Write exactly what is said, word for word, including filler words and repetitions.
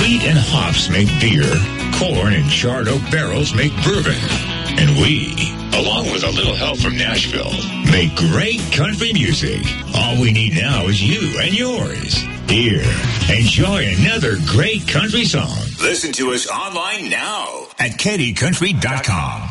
Wheat and hops make beer. Corn and charred oak barrels make bourbon. And we, along with a little help from Nashville, make great country music. All we need now is you and yours. Here, enjoy another great country song. Listen to us online now at Katy Country dot com.